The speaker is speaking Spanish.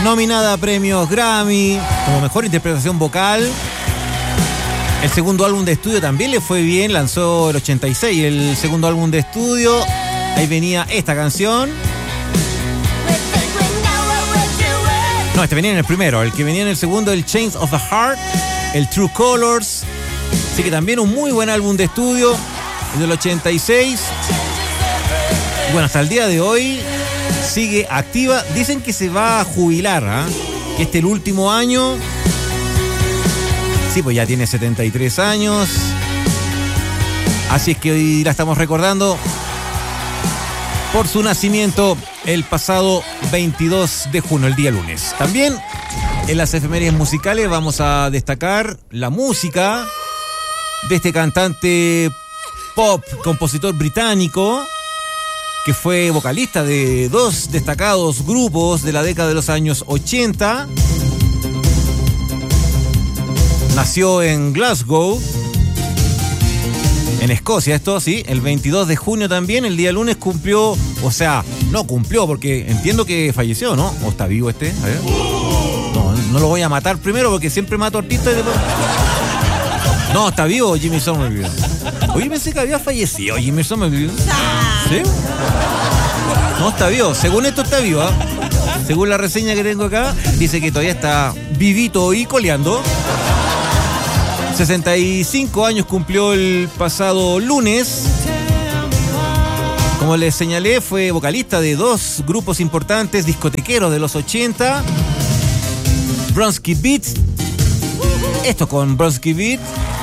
Nominada a premios Grammy como mejor interpretación vocal. El segundo álbum de estudio también le fue bien, lanzó el 86 el segundo álbum de estudio. Ahí venía esta canción. No, este venía en el primero. El que venía en el segundo, el Chains of the Heart, el True Colors. Así que también un muy buen álbum de estudio, el del 86. Y bueno, hasta el día de hoy sigue activa. Dicen que se va a jubilar, que este es el último año. Sí, pues ya tiene 73 años. Así es que hoy la estamos recordando por su nacimiento el pasado 22 de junio, el día lunes. También en las efemérides musicales vamos a destacar la música de este cantante pop, compositor británico, que fue vocalista de dos destacados grupos de la década de los años 80. Nació en Glasgow, en Escocia, esto sí, el 22 de junio también, el día lunes cumplió, o sea, no cumplió porque entiendo que falleció, ¿no? ¿O está vivo este? A ver. No lo voy a matar primero porque siempre mato artistas y después... No, está vivo Jimmy Somerville. Oye, pensé que había fallecido Jimmy Somerville. ¿Sí? No, está vivo, según esto está vivo, Según la reseña que tengo acá, dice que todavía está vivito y coleando. 65 años cumplió el pasado lunes. Como les señalé, fue vocalista de dos grupos importantes discotequeros de los 80. Bronski Beat. Esto con Bronski Beat.